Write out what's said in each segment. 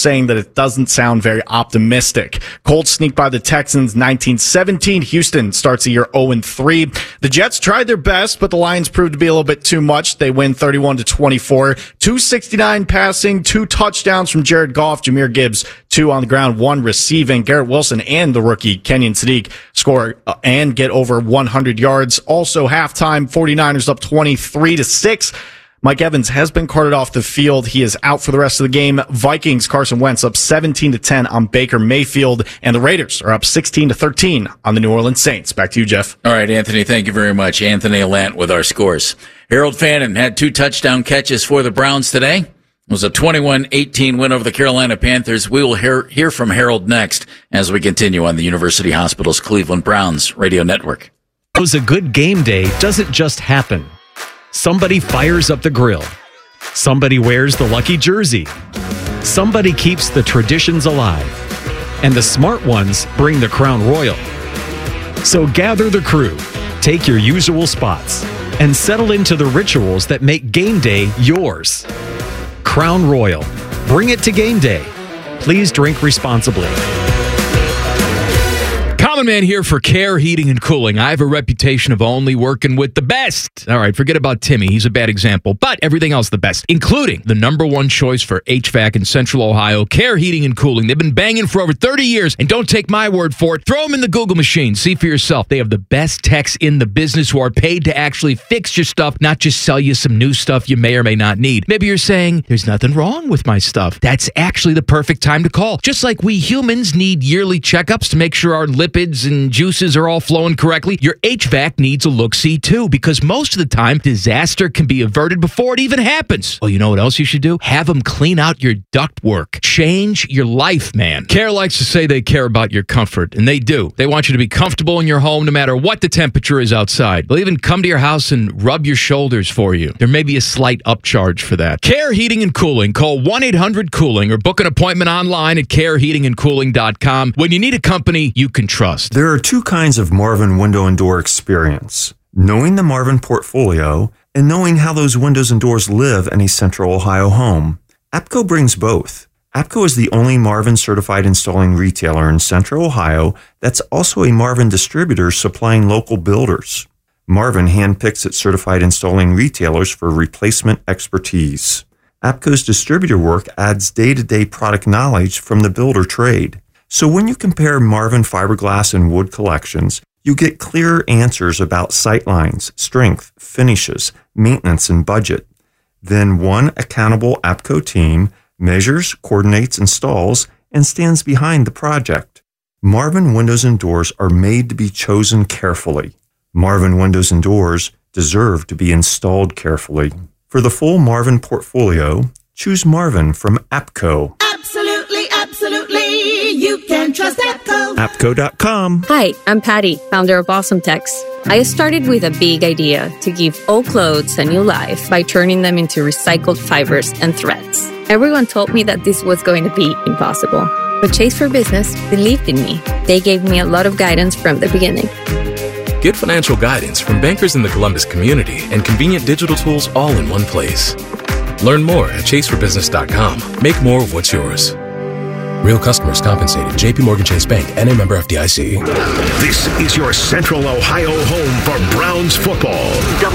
saying that it doesn't sound very optimistic. Colts sneak by the Texans 19-17. Houston starts the year 0-3. The Jets tried their best, but the Lions proved to be a little bit too much. They win 31-24. 269 passing, 2 touchdowns from Jared Goff, Jahmyr Gibbs, 2 on the ground, 1 receiving. Garrett Wilson and the rookie Kenyon Sadiq score and get over 100 yards. Also halftime, 49ers up 23-6. Mike Evans has been carted off the field. He is out for the rest of the game. Vikings, Carson Wentz up 17-10 on Baker Mayfield, and the Raiders are up 16-13 on the New Orleans Saints. Back to you, Jeff. All right, Anthony, thank you very much. Anthony Allant with our scores. Harold Fannin had 2 touchdown catches for the Browns today. It was a 21-18 win over the Carolina Panthers. We will hear from Harold next as we continue on the University Hospital's Cleveland Browns radio network. It was a good game day doesn't just happen. Somebody fires up the grill. Somebody wears the lucky jersey. Somebody keeps the traditions alive. And the smart ones bring the Crown Royal. So gather the crew, take your usual spots, and settle into the rituals that make game day yours. Crown Royal. Bring it to game day. Please drink responsibly. Common Man here for Care Heating and Cooling. I have a reputation of only working with the best. All right, forget about Timmy. He's a bad example. But everything else the best, including the #1 choice for HVAC in Central Ohio, Care Heating and Cooling. They've been banging for over 30 years. And don't take my word for it. Throw them in the Google machine. See for yourself. They have the best techs in the business who are paid to actually fix your stuff, not just sell you some new stuff you may or may not need. Maybe you're saying, there's nothing wrong with my stuff. That's actually the perfect time to call. Just like we humans need yearly checkups to make sure our lipids and juices are all flowing correctly, your HVAC needs a look-see too, because most of the time, disaster can be averted before it even happens. Well, you know what else you should do? Have them clean out your ductwork. Change your life, man. Care likes to say they care about your comfort, and they do. They want you to be comfortable in your home no matter what the temperature is outside. They'll even come to your house and rub your shoulders for you. There may be a slight upcharge for that. Care Heating and Cooling. Call 1-800-COOLING or book an appointment online at careheatingandcooling.com when you need a company you can trust. There are 2 kinds of Marvin window and door experience. Knowing the Marvin portfolio and knowing how those windows and doors live in a Central Ohio home. APCO brings both. APCO is the only Marvin certified installing retailer in Central Ohio that's also a Marvin distributor supplying local builders. Marvin handpicks its certified installing retailers for replacement expertise. APCO's distributor work adds day-to-day product knowledge from the builder trade. So when you compare Marvin fiberglass and wood collections, you get clear answers about sightlines, strength, finishes, maintenance, and budget. Then one accountable APCO team measures, coordinates, installs, and stands behind the project. Marvin windows and doors are made to be chosen carefully. Marvin windows and doors deserve to be installed carefully. For the full Marvin portfolio, choose Marvin from APCO. Absolutely, absolutely. You can trust APCO. APCO.com. Hi, I'm Patty, founder of Awesome Tex. I started with a big idea to give old clothes a new life by turning them into recycled fibers and threads. Everyone told me that this was going to be impossible. But Chase for Business believed in me. They gave me a lot of guidance from the beginning. Get financial guidance from bankers in the Columbus community and convenient digital tools all in one place. Learn more at chaseforbusiness.com. Make more of what's yours. Real customers compensated. J.P. Morgan Chase Bank, N.A. member FDIC. This is your Central Ohio home for Browns football.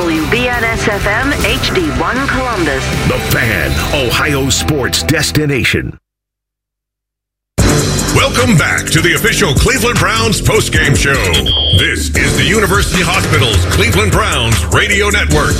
WBNS-FM HD1 Columbus. The Fan, Ohio sports destination. Welcome back to the official Cleveland Browns postgame show. This is the University Hospital's Cleveland Browns radio network.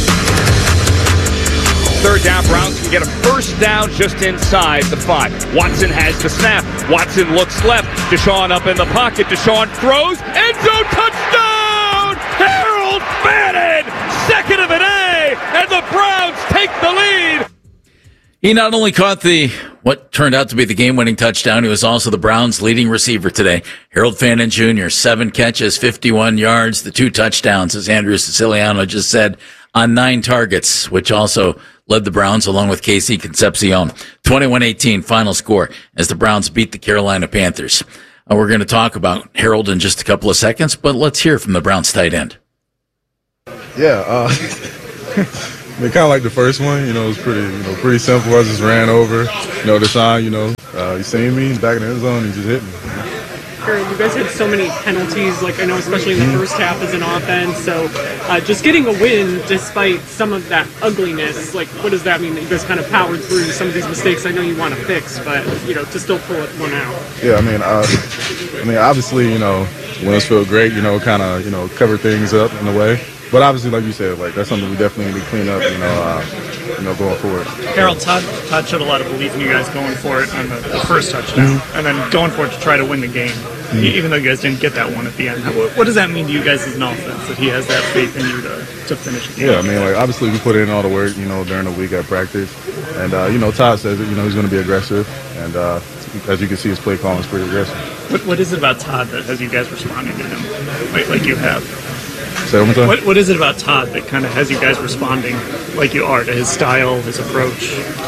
Third down, Browns can get a first down just inside the 5. Watson has the snap. Watson looks left. Deshaun up in the pocket. Deshaun throws. End zone touchdown! Harold Fannin! Second of the day! And the Browns take the lead! He not only caught what turned out to be the game-winning touchdown, he was also the Browns' leading receiver today. Harold Fannin Jr., 7 catches, 51 yards, the 2 touchdowns, as Andrew Siciliano just said, on 9 targets, which also led the Browns along with Casey Concepcion. 21-18 final score as the Browns beat the Carolina Panthers. We're going to talk about Harold in just a couple of seconds, but let's hear from the Browns tight end. Yeah, kind of like the first one. It was pretty simple. I just ran over. Deshaun, he seen me back in the end zone and just hit me. Harold, you guys had so many penalties, I know especially in the first half as an offense, so just getting a win despite some of that ugliness, what does that mean that you guys kind of powered through some of these mistakes I know you want to fix, but, to still pull one out? Yeah, obviously, wins feel great, kind of, cover things up in a way. But obviously, like you said, that's something we definitely need to clean up, going forward. Harold, Todd showed a lot of belief in you guys going for it on the first touchdown, and then going for it to try to win the game, even though you guys didn't get that one at the end. What does that mean to you guys as an offense, that he has that faith in you to finish the game? Yeah, obviously we put in all the work, during the week at practice. And, Todd says that, he's going to be aggressive. And as you can see, his play calling is pretty aggressive. What is it about Todd that has you guys responding to him like you have? Say one more time? What is it about Todd that kind of has you guys responding like you are to his style, his approach?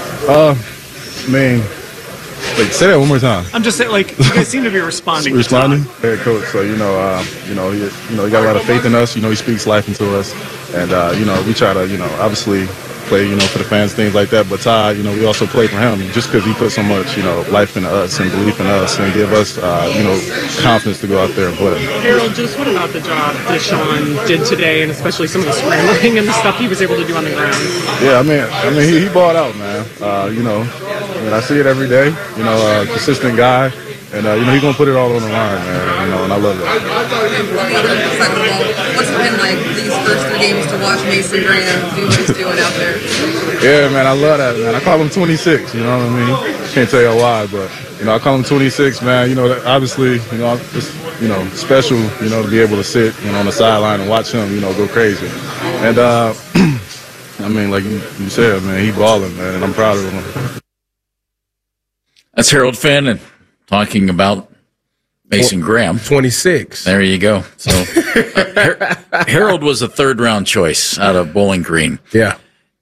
Say that one more time. I'm just saying, you guys seem to be responding. Responding? Head coach, so he got a lot of faith in us. He speaks life into us, and we try to obviously play for the fans, things like that. But Todd, we also play for him just because he put so much life into us and belief in us and give us confidence to go out there and play. Harold, just what about the job Deshaun did today, and especially some of the scrambling and the stuff he was able to do on the ground? Yeah, he balled out, man. I see it every day. Consistent guy. And, he's going to put it all on the line, man, and I love that. What's it been like these first 3 games to watch Mason Graham do what he's doing out there? Yeah, man, I love that, man. I call him 26, you know what I mean? Can't tell you why, but, I call him 26, man. Obviously, it's special, to be able to sit, on the sideline and watch him, go crazy. And, like you said, man, he balling, man, and I'm proud of him. That's Harold Fannin talking about Mason Graham. 26. There you go. So Harold was a 3rd-round choice out of Bowling Green. Yeah.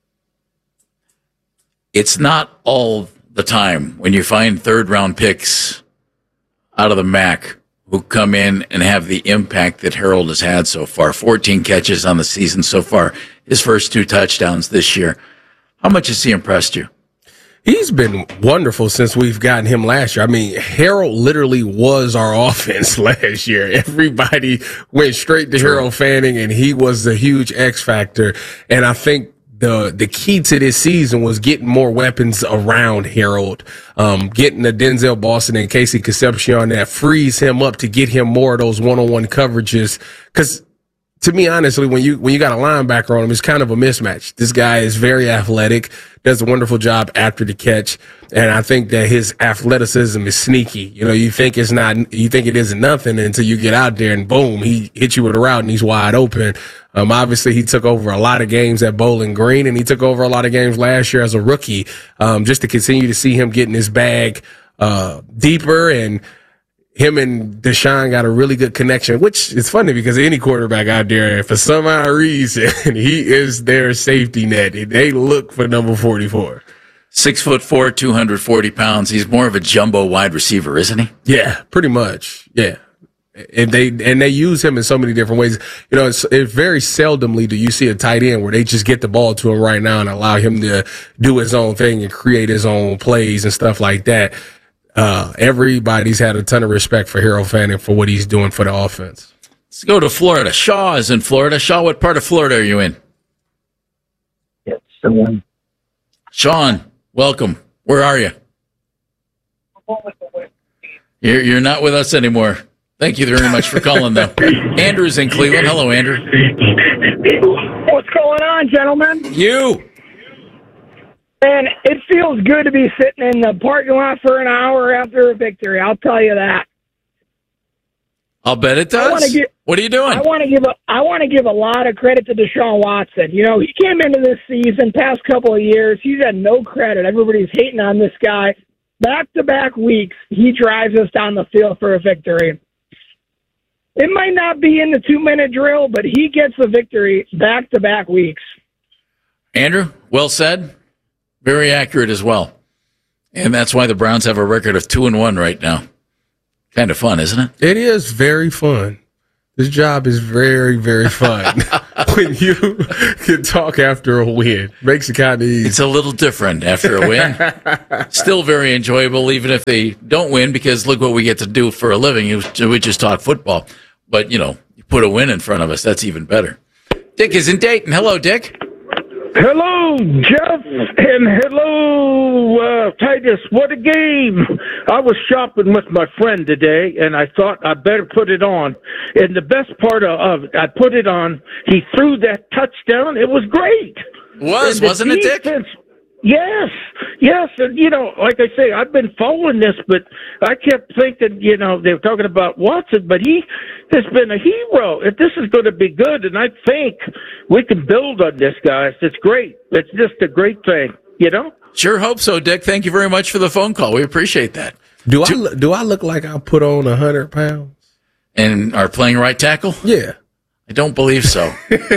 It's not all the time when you find 3rd-round picks out of the MAC who come in and have the impact that Harold has had so far. 14 catches on the season so far. His first 2 touchdowns this year. How much has he impressed you? He's been wonderful since we've gotten him last year. Harold literally was our offense last year. Everybody went straight to Harold Fanning, and he was the huge X factor. And I think the key to this season was getting more weapons around Harold, getting the Denzel Boston and Casey Concepcion that frees him up to get him more of those one-on-one coverages. Because to me, honestly, when you got a linebacker on him, it's kind of a mismatch. This guy is very athletic, does a wonderful job after the catch, and I think that his athleticism is sneaky. You think it isn't nothing until you get out there and boom, he hits you with a route and he's wide open. Obviously, he took over a lot of games at Bowling Green, and he took over a lot of games last year as a rookie. Just to continue to see him getting his bag deeper, and him and Deshaun got a really good connection, which is funny because any quarterback out there, for some odd reason, he is their safety net. They look for number 44. 6'4", 240 pounds. He's more of a jumbo wide receiver, isn't he? Yeah, pretty much. Yeah. And they use him in so many different ways. It's very seldomly do you see a tight end where they just get the ball to him right now and allow him to do his own thing and create his own plays and stuff like that. Everybody's had a ton of respect for Harold Fanning for what he's doing for the offense. Let's go to Florida. Shaw is in Florida. Shaw, what part of Florida are you in? Yes, someone. Sean, welcome. Where are you? You're not with us anymore. Thank you very much for calling, though. Andrew's in Cleveland. Hello, Andrew. What's going on, gentlemen? You. Man, it feels good to be sitting in the parking lot for an hour after a victory. I'll tell you that. I'll bet it does. What are you doing? I want to give a lot of credit to Deshaun Watson. He came into this season, past couple of years, he's had no credit. Everybody's hating on this guy. Back-to-back weeks, he drives us down the field for a victory. It might not be in the 2-minute drill, but he gets the victory back-to-back weeks. Andrew, well said. Very accurate as well. And that's why the Browns have a record of 2-1 right now. Kind of fun, isn't it? It is very fun. This job is very, very fun. when you can talk after a win. Makes it kind of easy. It's a little different after a win. Still very enjoyable, even if they don't win, because look what we get to do for a living. We just talk football. But, you put a win in front of us. That's even better. Dick is in Dayton. Hello, Dick. Hello, Jeff, and hello, Titus. What a game. I was shopping with my friend today, and I thought I better put it on. And the best part of it, I put it on, he threw that touchdown. It was great. Wasn't it, Dick? Yes. And, like I say, I've been following this, but I kept thinking, they were talking about Watson, but he has been a hero. If this is going to be good, and I think we can build on this, guys. It's great. It's just a great thing, Sure hope so, Dick. Thank you very much for the phone call. We appreciate that. Do I look like I put on 100 pounds? And are playing right tackle? Yeah. I don't believe so.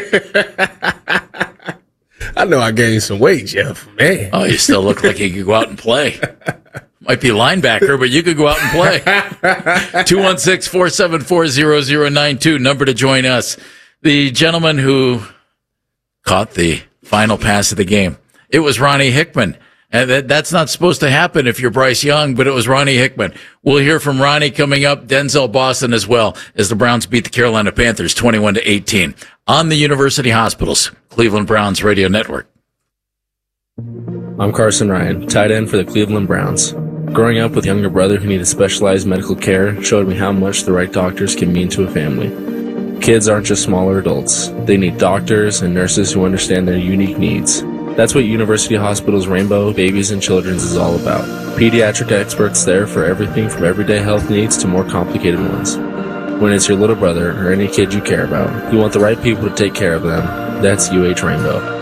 I know I gained some weight, Jeff. Man. Oh, you still look like you could go out and play. Might be linebacker, but you could go out and play. 216-474-0092, number to join us. The gentleman who caught the final pass of the game, it was Ronnie Hickman. And that's not supposed to happen if you're Bryce Young, but it was Ronnie Hickman. We'll hear from Ronnie coming up, Denzel Boston as well, as the Browns beat the Carolina Panthers 21-18 on the University Hospitals Cleveland Browns Radio Network. I'm Carson Ryan, tight end for the Cleveland Browns. Growing up with a younger brother who needed specialized medical care showed me how much the right doctors can mean to a family. Kids aren't just smaller adults. They need doctors and nurses who understand their unique needs. That's what University Hospitals Rainbow Babies and Children's is all about. Pediatric experts there for everything from everyday health needs to more complicated ones. When it's your little brother or any kid you care about, you want the right people to take care of them. That's UH Rainbow.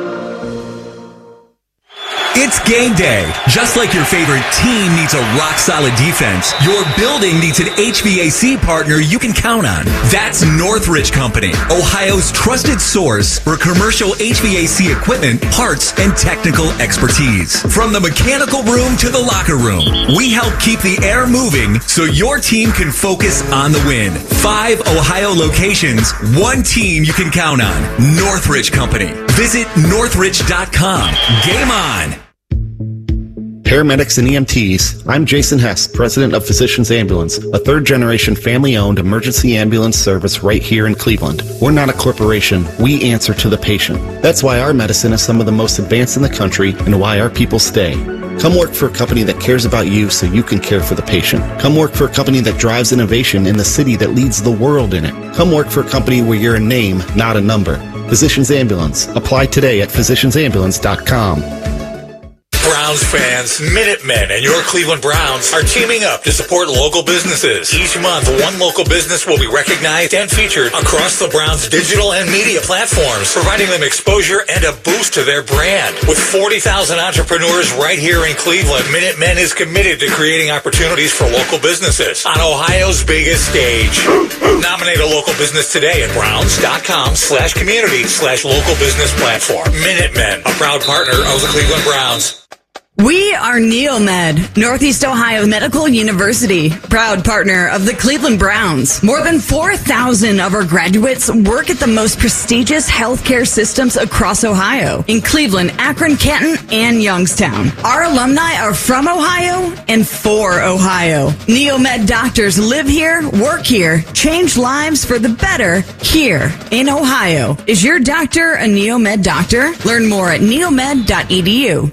It's game day. Just like your favorite team needs a rock-solid defense, your building needs an HVAC partner you can count on. That's Northridge Company, Ohio's trusted source for commercial HVAC equipment, parts, and technical expertise. From the mechanical room to the locker room, we help keep the air moving so your team can focus on the win. 5 Ohio locations, one team you can count on. Northridge Company. Visit northridge.com. Game on. Paramedics and EMTs, I'm Jason Hess, president of Physicians Ambulance, a third-generation family-owned emergency ambulance service right here in Cleveland. We're not a corporation. We answer to the patient. That's why our medicine is some of the most advanced in the country and why our people stay. Come work for a company that cares about you so you can care for the patient. Come work for a company that drives innovation in the city that leads the world in it. Come work for a company where you're a name, not a number. Physicians Ambulance. Apply today at physiciansambulance.com. Browns fans, Minutemen and your Cleveland Browns are teaming up to support local businesses. Each month, one local business will be recognized and featured across the Browns' digital and media platforms, providing them exposure and a boost to their brand. With 40,000 entrepreneurs right here in Cleveland, Minutemen is committed to creating opportunities for local businesses on Ohio's biggest stage. Nominate a local business today at browns.com/community/local business platform. Minutemen, a proud partner of the Cleveland Browns. We are Neomed, Northeast Ohio Medical University, proud partner of the Cleveland Browns. More than 4,000 of our graduates work at the most prestigious healthcare systems across Ohio, in Cleveland, Akron, Canton, and Youngstown. Our alumni are from Ohio and for Ohio. Neomed doctors live here, work here, change lives for the better here in Ohio. Is your doctor a Neomed doctor? Learn more at neomed.edu.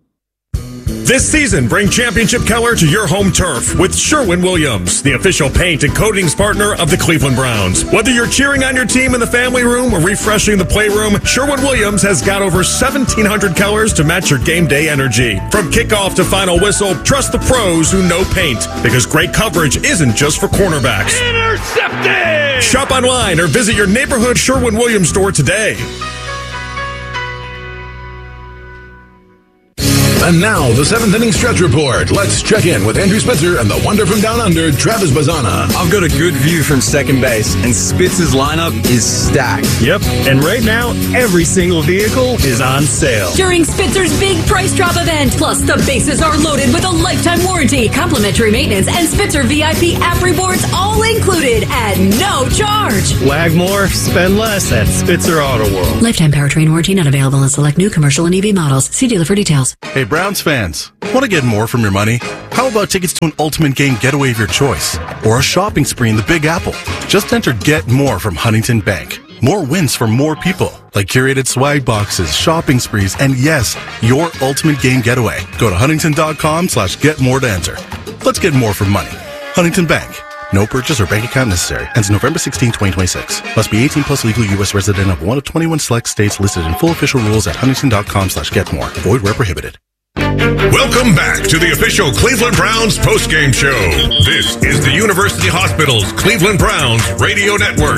This season, bring championship color to your home turf with Sherwin-Williams, the official paint and coatings partner of the Cleveland Browns. Whether you're cheering on your team in the family room or refreshing the playroom, Sherwin-Williams has got over 1,700 colors to match your game day energy. From kickoff to final whistle, trust the pros who know paint, because great coverage isn't just for cornerbacks. Intercepted! Shop online or visit your neighborhood Sherwin-Williams store today. And now, the 7th inning stretch report. Let's check in with Andrew Spitzer and the wonder from down under, Travis Bazzana. I've got a good view from second base, and Spitzer's lineup is stacked. Yep, and right now, every single vehicle is on sale. During Spitzer's big price drop event, plus the bases are loaded with a lifetime warranty, complimentary maintenance, and Spitzer VIP app rewards all included at no charge. Lag more, spend less at Spitzer Auto World. Lifetime powertrain warranty not available on select new commercial and EV models. See dealer for details. Hey, Browns fans, want to get more from your money? How about tickets to an ultimate game getaway of your choice? Or a shopping spree in the Big Apple? Just enter Get More from Huntington Bank. More wins for more people, like curated swag boxes, shopping sprees, and yes, your ultimate game getaway. Go to huntington.com/getmore to enter. Let's get more for money. Huntington Bank. No purchase or bank account necessary. Ends November 16, 2026. Must be 18 plus legal U.S. resident of one of 21 select states listed in full official rules at huntington.com/getmore. Void where prohibited. Welcome back to the official Cleveland Browns postgame show. This is the University Hospitals Cleveland Browns radio network.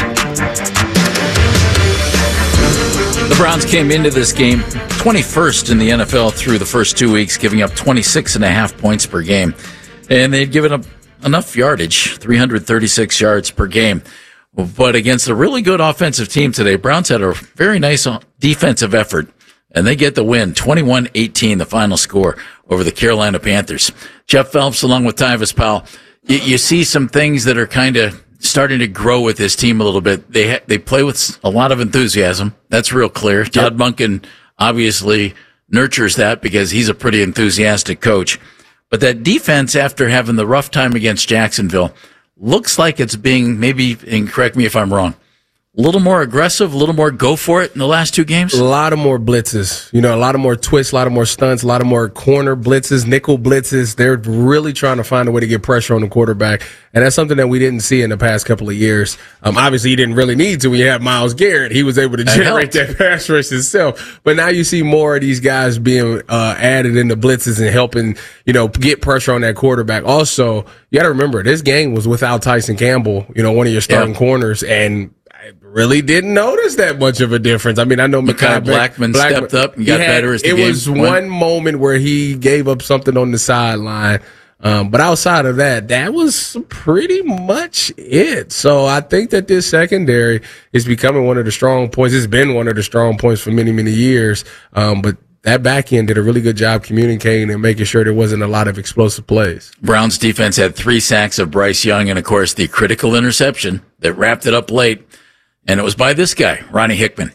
The Browns came into this game 21st in the NFL through the first 2 weeks, giving up 26.5 points per game. And they'd given up enough yardage, 336 yards per game. But against a really good offensive team today, Browns had a very nice defensive effort, and they get the win, 21-18, the final score over the Carolina Panthers. Jeff Phelps, along with Tyvis Powell, you see some things that are kind of starting to grow with this team a little bit. They play with a lot of enthusiasm. That's real clear. Todd Monken obviously nurtures that because he's a pretty enthusiastic coach. But that defense, after having the rough time against Jacksonville, looks like it's being, maybe, and correct me if I'm wrong, a little more aggressive, a little more go for it in the last two games? A lot of more blitzes, a lot of more twists, a lot of more stunts, a lot of more corner blitzes, nickel blitzes. They're really trying to find a way to get pressure on the quarterback. And that's something that we didn't see in the past couple of years. Obviously, you didn't really need to when you had Myles Garrett. He was able to generate that pass rush himself. But now you see more of these guys being added into blitzes and helping, get pressure on that quarterback. Also, you got to remember, this game was without Tyson Campbell, one of your starting corners, and I really didn't notice that much of a difference. I mean, I know Mekhi Blackman stepped up and got better as the game went. It was one moment where he gave up something on the sideline. But outside of that, that was pretty much it. So I think that this secondary is becoming one of the strong points. It's been one of the strong points for many, many years. But that back end did a really good job communicating and making sure there wasn't a lot of explosive plays. Browns defense had 3 sacks of Bryce Young and, of course, the critical interception that wrapped it up late. And it was by this guy, Ronnie Hickman.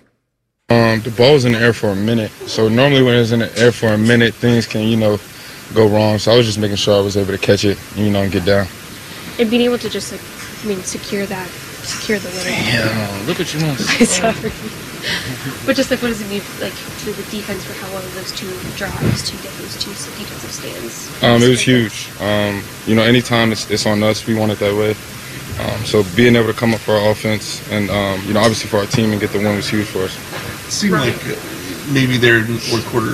The ball was in the air for a minute. So normally when it's in the air for a minute, things can, go wrong. So I was just making sure I was able to catch it, and get down. And being able to just, secure the winner. Yeah, look what you want. Sorry. But just, what does it mean, to the defense for how long those 2 drives, 2 days, 2 defensive stands? It was huge. Anytime it's on us, we want it that way. So being able to come up for our offense and, obviously for our team and get the win was huge for us. It seemed like maybe there in the fourth quarter,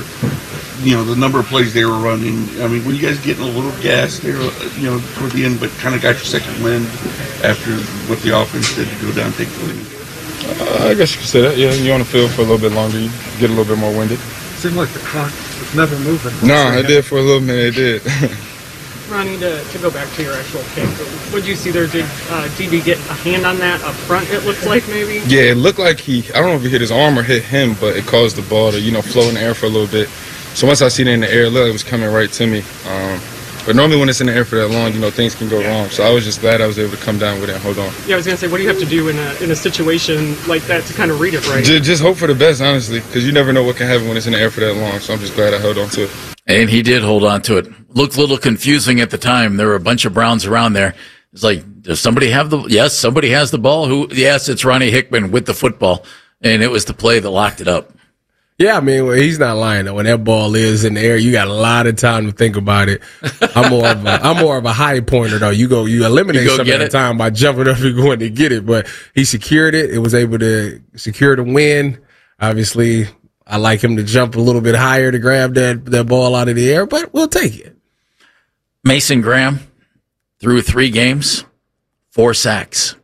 the number of plays they were running. I mean, were you guys getting a little gas there, toward the end, but kind of got your second wind after what the offense did to go down and take the lead? I guess you could say that, yeah. You're on the field for a little bit longer. You get a little bit more winded. It seemed like the clock was never moving. No, it did for a little minute. It did. Ronnie, to go back to your actual kick, what did you see there? Did DB get a hand on that up front, it looked like, maybe? Yeah, it looked like I don't know if he hit his arm or hit him, but it caused the ball to, flow in the air for a little bit. So once I seen it in the air, it looked like it was coming right to me. But normally when it's in the air for that long, things can go wrong. So I was just glad I was able to come down with it and hold on. Yeah, I was going to say, what do you have to do in a situation like that to kind of read it right? Just hope for the best, honestly, because you never know what can happen when it's in the air for that long. So I'm just glad I held on to it. And he did hold on to it. Looked a little confusing at the time. There were a bunch of Browns around there. It's like, does somebody have yes, somebody has the ball. Yes, it's Ronnie Hickman with the football. And it was the play that locked it up. Yeah, I mean, he's not lying though. When that ball is in the air, you got a lot of time to think about it. I'm more of a high pointer though. You eliminate some of that time by jumping up and going to get it. But he secured it. It was able to secure the win. Obviously, I like him to jump a little bit higher to grab that ball out of the air, but we'll take it. Mason Graham through 3 games, 4 sacks.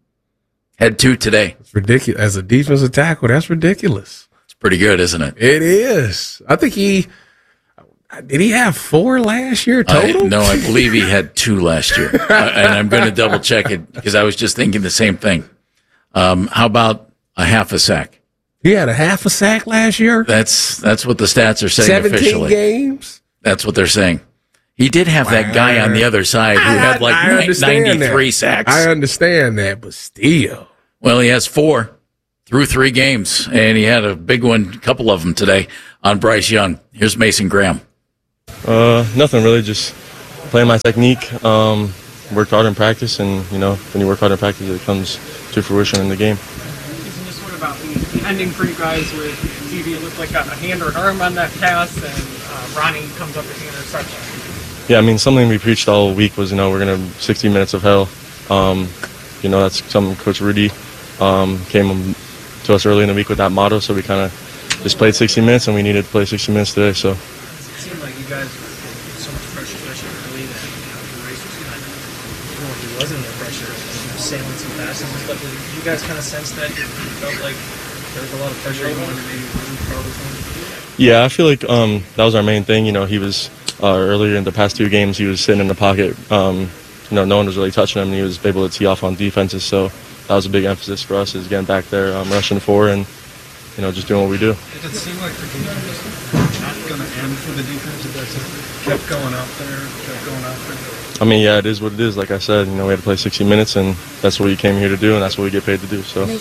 Had 2 today. It's ridiculous. As a defensive tackle, that's ridiculous. Pretty good, isn't it? It is. I think Did he have 4 last year total? No, I believe he had 2 last year. And I'm going to double check it because I was just thinking the same thing. How about a half a sack? He had a half a sack last year? That's what the stats are saying 17 officially. games? That's what they're saying. He did have that guy on the other side who had like 93 sacks. I understand that, but still. Well, he has 4 through 3 games, and he had a big one, a couple of them today on Bryce Young. Here's Mason Graham. Nothing really, just playing my technique. Worked hard in practice, and when you work hard in practice, it comes to fruition in the game. Just what about the ending for you guys with DB? It looked like a hand or an arm on that pass, and Ronnie comes up with the interception. Yeah, I mean, something we preached all week was, we're going to 60 minutes of hell. That's something Coach Rudy came to us early in the week with that motto, so we kind of just played 60 minutes, and we needed to play 60 minutes today. So. It seemed like you guys were getting so much pressure, especially early, that the race was kind of, if it wasn't the pressure, sailing some fast and stuff. Did you guys kind of sense that? You felt like there was a lot of pressure you wanted to maybe really throw this one? Yeah, I feel like that was our main thing. He was earlier in the past 2 games, he was sitting in the pocket. No one was really touching him, and he was able to tee off on defenses. So that was a big emphasis for us, is getting back there, rushing 4, and just doing what we do. Did it seem like the game was not going to end for the defense? You guys kept going out there, I mean, yeah, it is what it is. Like I said, we had to play 60 minutes, and that's what we came here to do, and that's what we get paid to do. So. How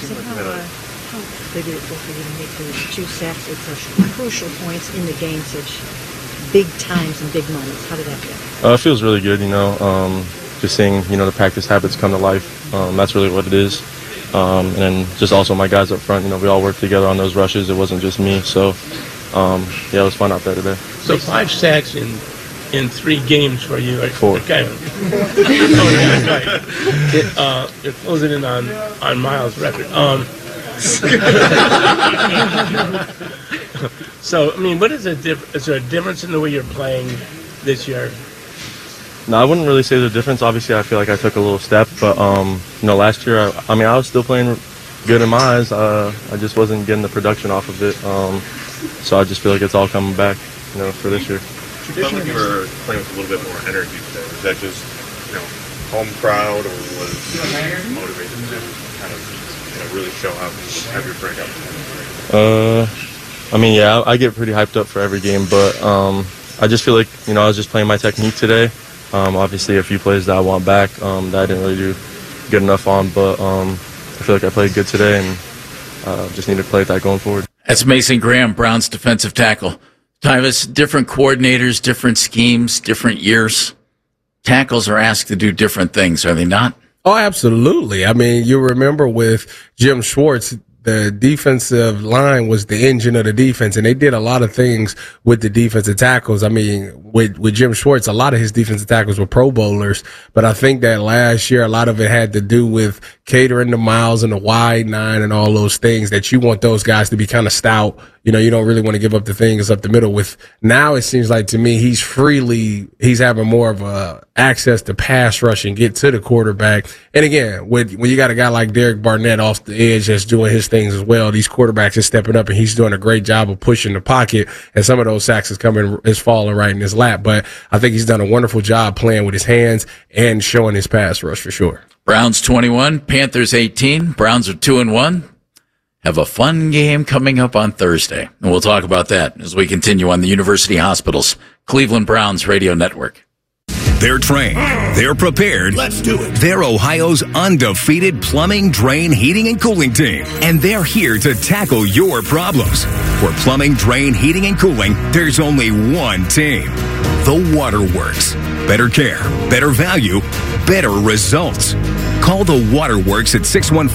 big is it for you to make those 2 sacks at such crucial points in the game, such big times and big moments? How did that feel? It feels really good, just seeing, the practice habits come to life. That's really what it is. And then just also my guys up front, we all worked together on those rushes. It wasn't just me. So, it was fun out there today. So 5 sacks in 3 games for you. 4. Okay. You're closing in on Miles' record. So, I mean, what is is there a difference in the way you're playing this year? No, I wouldn't really say there's a difference. Obviously, I feel like I took a little step, but last year, I was still playing good in my eyes. I just wasn't getting the production off of it. So I just feel like it's all coming back, for this year. It felt like you were playing with a little bit more energy today. Was that just, home crowd, or was motivated to kind of, really show up and have your breakout? Yeah, I get pretty hyped up for every game, but I just feel like, I was just playing my technique today. Obviously, a few plays that I want back that I didn't really do good enough on, but I feel like I played good today and just need to play that going forward. That's Mason Graham, Browns defensive tackle. Tyvis, different coordinators, different schemes, different years. Tackles are asked to do different things, are they not? Oh, absolutely. I mean, you remember with Jim Schwartz, the defensive line was the engine of the defense, and they did a lot of things with the defensive tackles. I mean, with Jim Schwartz, a lot of his defensive tackles were Pro Bowlers, but I think that last year, a lot of it had to do with catering the miles and the wide 9 and all those things that you want those guys to be kind of stout. You don't really want to give up the things up the middle with. Now it seems like to me, he's having more of a access to pass rush and get to the quarterback. And again, when you got a guy like Derek Barnett off the edge that's doing his things as well, these quarterbacks are stepping up and he's doing a great job of pushing the pocket, and some of those sacks is falling right in his lap. But I think he's done a wonderful job playing with his hands and showing his pass rush for sure. Browns 21, Panthers 18. Browns are 2-1. Have a fun game coming up on Thursday. And we'll talk about that as we continue on the University Hospitals Cleveland Browns Radio Network. They're trained. They're prepared. Let's do it. They're Ohio's undefeated plumbing, drain, heating, and cooling team. And they're here to tackle your problems. For plumbing, drain, heating, and cooling, there's only one team. The Waterworks. Better care, better value, better results. Call the Waterworks at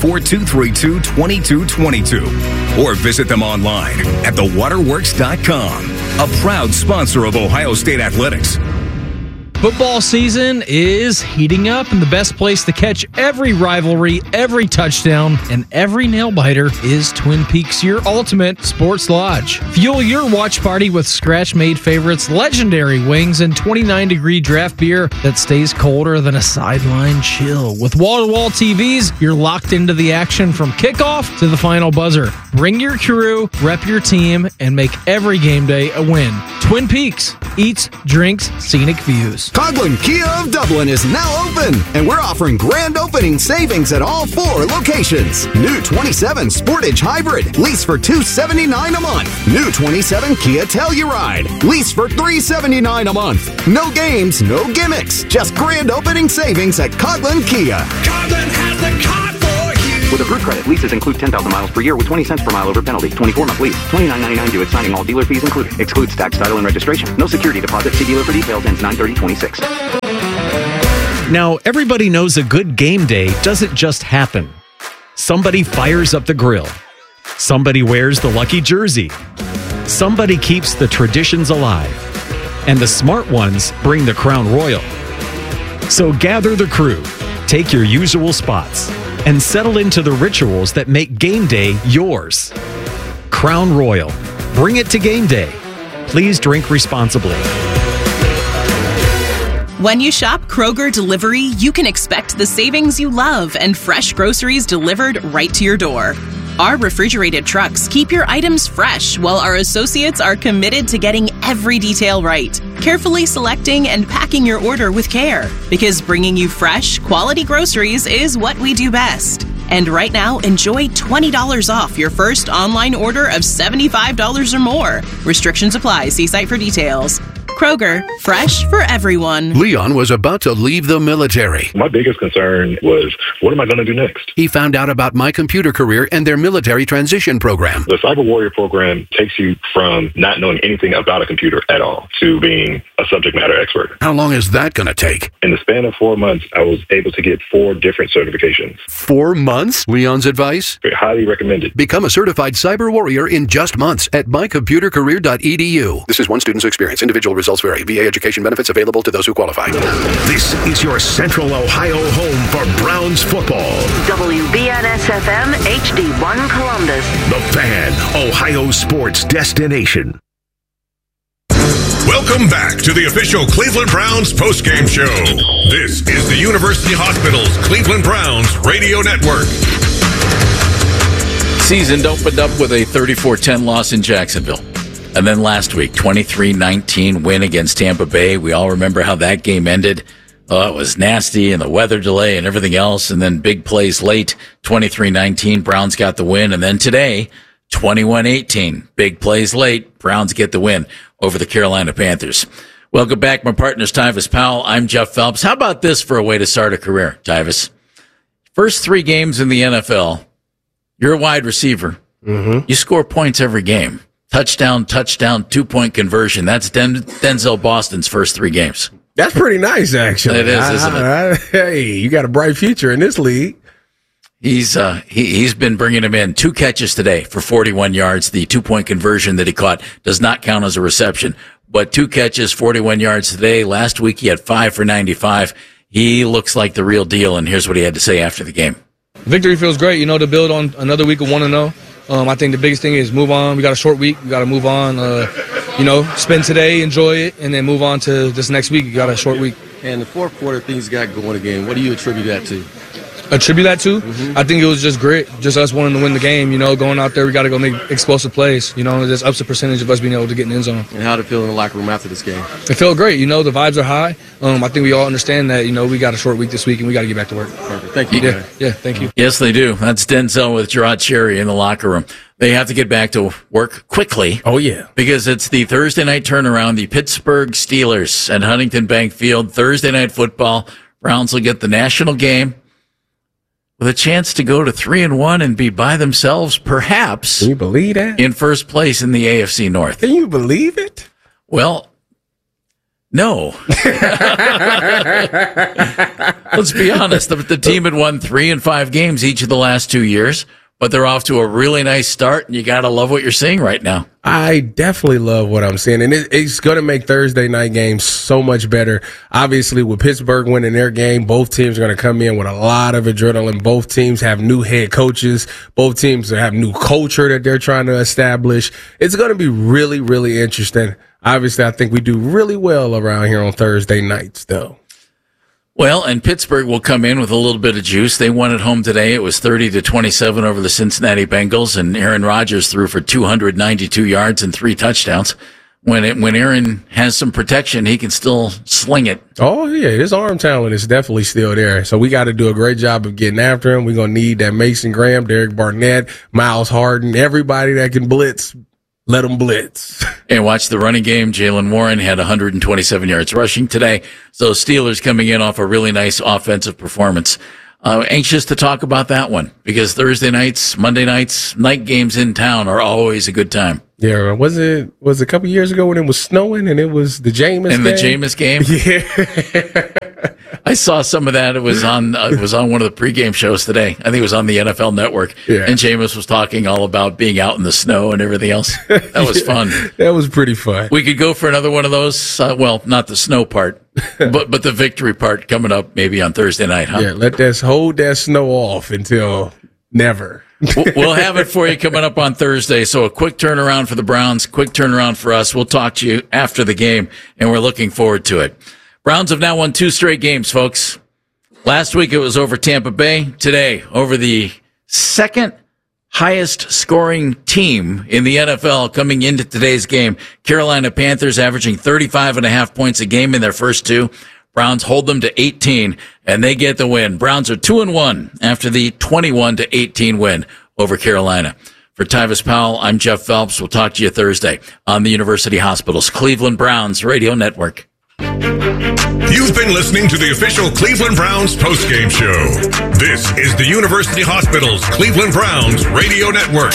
614-232-2222 or visit them online at thewaterworks.com. A proud sponsor of Ohio State Athletics. Football season is heating up, and the best place to catch every rivalry, every touchdown, and every nail-biter is Twin Peaks, your ultimate sports lodge. Fuel your watch party with scratch-made favorites, legendary wings, and 29-degree draft beer that stays colder than a sideline chill. With wall-to-wall TVs, you're locked into the action from kickoff to the final buzzer. Bring your crew, rep your team, and make every game day a win. Twin Peaks, eats, drinks, scenic views. Coghlan Kia of Dublin is now open, and we're offering grand opening savings at all 4 locations. New 27 Sportage Hybrid, lease for $279 a month. New 27 Kia Telluride, lease for $379 a month. No games, no gimmicks, just grand opening savings at Coghlan Kia. Coghlan has the car for you. With approved credit, leases include 10,000 miles per year with 20 cents per mile over penalty. 24-month lease. $29.99 due at signing. All dealer fees included. Excludes tax, title, and registration. No security deposit. See dealer for details. Ends 9/30/26. Now, everybody knows a good game day doesn't just happen. Somebody fires up the grill. Somebody wears the lucky jersey. Somebody keeps the traditions alive. And the smart ones bring the Crown Royal. So gather the crew, take your usual spots, and settle into the rituals that make game day yours. Crown Royal. Bring it to game day. Please drink responsibly. When you shop Kroger Delivery, you can expect the savings you love and fresh groceries delivered right to your door. Our refrigerated trucks keep your items fresh, while our associates are committed to getting every detail right, carefully selecting and packing your order with care. Because bringing you fresh, quality groceries is what we do best. And right now, enjoy $20 off your first online order of $75 or more. Restrictions apply. See site for details. Kroger, fresh for everyone. Leon was about to leave the military. My biggest concern was, what am I going to do next? He found out about My Computer Career and their military transition program. The Cyber Warrior program takes you from not knowing anything about a computer at all to being a subject matter expert. How long is that going to take? In the span of 4 months, I was able to get 4 different certifications. 4 months? Leon's advice? Highly recommended. Become a certified cyber warrior in just months at mycomputercareer.edu. This is one student's experience. Individual results vary. VA education benefits available to those who qualify. This is your Central Ohio home for Browns football. WBNS-FM HD1 Columbus. The Fan, Ohio sports destination. Welcome back to the official Cleveland Browns postgame show. This is the University Hospitals Cleveland Browns radio network. Season opened up with a 34-10 loss in Jacksonville. And then last week, 23-19 win against Tampa Bay. We all remember how that game ended. Oh, it was nasty, and the weather delay and everything else. And then big plays late, 23-19. Browns got the win. And then today, 21-18. Big plays late. Browns get the win over the Carolina Panthers. Welcome back, my partners, Tyvis Powell. I'm Jeff Phelps. How about this for a way to start a career, Tyvis? First 3 games in the NFL, you're a wide receiver. You score points every game. Touchdown, 2-point conversion. That's Denzel Boston's first 3 games. That's pretty nice, actually. It is, isn't it? Hey, you got a bright future in this league. He's been bringing him in. 2 catches today for 41 yards. The 2-point conversion that he caught does not count as a reception, but 2 catches, 41 yards today. Last week he had 5 for 95. He looks like the real deal, and here's what he had to say after the game. Victory feels great, to build on another week of 1-0. I think the biggest thing is move on. We got a short week. We got to move on. Spend today, enjoy it, and then move on to this next week. You got a short week. And the fourth quarter, things got going again. What do you attribute that to? I think it was just grit, just us wanting to win the game. Going out there, we got to go make explosive plays. This ups the percentage of us being able to get in the end zone. And how did it feel in the locker room after this game? It felt great. The vibes are high. I think we all understand that. We got a short week this week, and we got to get back to work. Perfect. Thank you. Yeah, thank you. Yes, they do. That's Denzel with Gerard Cherry in the locker room. They have to get back to work quickly. Oh, yeah. Because it's the Thursday night turnaround, the Pittsburgh Steelers at Huntington Bank Field. Thursday night football. Browns will get the national game with a chance to go to 3-1 and be by themselves, perhaps. Can you believe that? In first place in the AFC North. Can you believe it? Well, no. Let's be honest. The team had won 3 and 5 games each of the last 2 years. but they're off to a really nice start, and you got to love what you're seeing right now. I definitely love what I'm seeing, and it's going to make Thursday night games so much better. Obviously, with Pittsburgh winning their game, both teams are going to come in with a lot of adrenaline. Both teams have new head coaches. Both teams have new culture that they're trying to establish. It's going to be really, really interesting. Obviously, I think we do really well around here on Thursday nights, though. Well, and Pittsburgh will come in with a little bit of juice. They won at home today. It was 30-27 over the Cincinnati Bengals, and Aaron Rodgers threw for 292 yards and 3 touchdowns. When Aaron has some protection, he can still sling it. Oh, yeah, his arm talent is definitely still there. So we got to do a great job of getting after him. We're going to need that Mason Graham, Derek Barnett, Miles Harden, everybody that can blitz. Let them blitz. And watch the running game. Jaylen Warren had 127 yards rushing today. So Steelers coming in off a really nice offensive performance. Anxious to talk about that one because Thursday nights, Monday nights, night games in town are always a good time. Yeah, was it a couple years ago when it was snowing and it was the Jameis game? The Jameis game? Yeah. I saw some of that. It was on one of the pregame shows today. I think it was on the NFL Network. Yeah. And Jameis was talking all about being out in the snow and everything else. That was fun. That was pretty fun. We could go for another one of those. Well, not the snow part, but the victory part coming up maybe on Thursday night, huh? Yeah, hold that snow off until never. We'll have it for you coming up on Thursday. So a quick turnaround for the Browns, quick turnaround for us. We'll talk to you after the game, and we're looking forward to it. Browns have now won 2 straight games, folks. Last week it was over Tampa Bay. Today, over the second highest scoring team in the NFL coming into today's game. Carolina Panthers averaging 35.5 points a game in their first 2. Browns hold them to 18, and they get the win. Browns are 2-1 after the 21-18 win over Carolina. For Tyvis Powell, I'm Jeff Phelps. We'll talk to you Thursday on the University Hospitals Cleveland Browns Radio Network. You've been listening to the official Cleveland Browns postgame show. This is the University Hospitals Cleveland Browns Radio Network.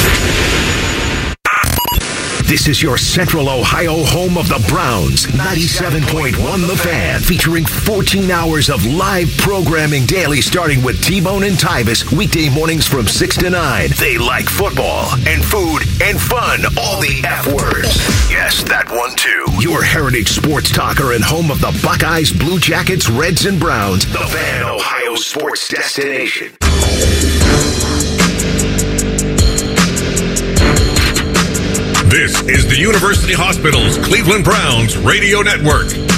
This is your Central Ohio home of the Browns, 97.1 The Fan, featuring 14 hours of live programming daily, starting with T-Bone and Tyvis, weekday mornings from 6 to 9. They like football and food and fun, all the F words. Yes, that one too. Your heritage sports talker and home of the Buckeyes, Blue Jackets, Reds, and Browns. The Fan, Ohio sports destination. This is the University Hospitals Cleveland Browns Radio Network.